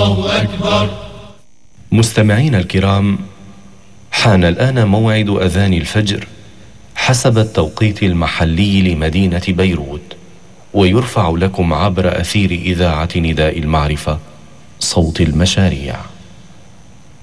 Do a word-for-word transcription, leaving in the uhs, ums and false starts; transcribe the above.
الله أكبر. مستمعينا الكرام، حان الآن موعد أذان الفجر حسب التوقيت المحلي لمدينة بيروت، ويرفع لكم عبر أثير إذاعة نداء المعرفة صوت المشاريع.